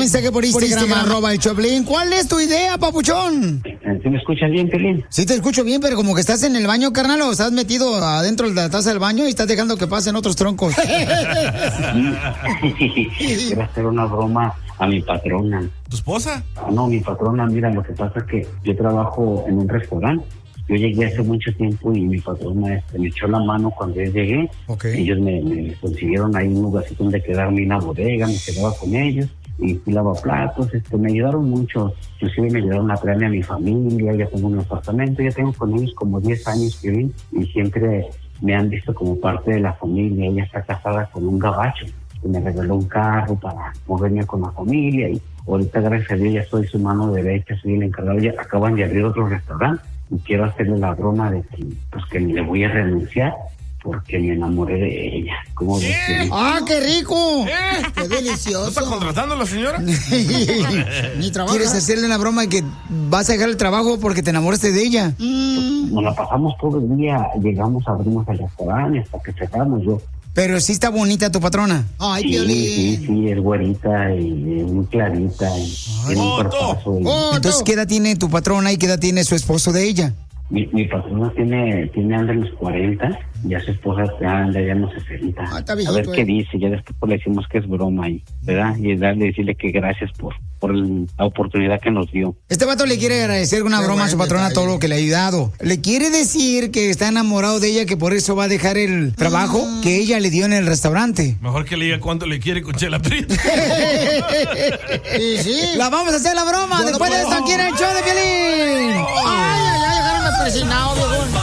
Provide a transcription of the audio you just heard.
mensaje por Instagram, @el Choplin. ¿Cuál es tu idea, papuchón? ¿Sí me escuchas bien, Pelín? Sí, te escucho bien, pero como que estás en el baño, carnal, o estás metido adentro de la taza del baño y estás dejando que pasen otros troncos. Quiero hacer una broma a mi patrona. ¿Tu esposa? No, mi patrona, mira, lo que pasa es que yo trabajo en un restaurante. Yo llegué hace mucho tiempo y mi patrona me echó la mano cuando yo llegué. Okay. Ellos me consiguieron ahí un lugarcito donde quedarme en la bodega, me quedaba con ellos y lavaplatos, me ayudaron mucho. Inclusive me ayudaron a traerme a mi familia, ya tengo un apartamento, ya tengo con ellos como 10 años que vi y siempre me han visto como parte de la familia. Ella está casada con un gabacho y me regaló un carro para moverme con la familia y ahorita gracias a Dios ya soy su mano derecha, soy el encargado, ya acaban de abrir otro restaurante y quiero hacerle la broma de que, pues, que le voy a renunciar porque me enamoré de ella. ¿Cómo ves? ¡Ah, qué rico! ¡Qué delicioso! ¿No está contratando a la señora? Ni trabaja. ¿Quieres hacerle una broma de que vas a dejar el trabajo porque te enamoraste de ella? Nos la pasamos todo el día, llegamos, abrimos el restaurante hasta que cerramos. Pero sí está bonita tu patrona. Ay, Piolín. Sí, es güerita y muy clarita. Y tiene un cuerpazo. Entonces, ¿qué edad tiene tu patrona y qué edad tiene su esposo de ella? Mi patrona anda en los 40, ya su esposa anda ya en los 60. Está viejito, a ver qué dice, ya después le decimos que es broma, ¿verdad? Y decirle que gracias por la oportunidad que nos dio. Este vato le quiere agradecer una broma a su patrona todo lo que le ha ayudado. Le quiere decir que está enamorado de ella, que por eso va a dejar el trabajo que ella le dio en el restaurante. Mejor que le diga cuánto le quiere con Chela Prieto. Sí. La vamos a hacer la broma. Después de esto aquí en el show de Piolín. Ay, dejaron persinado, viejón.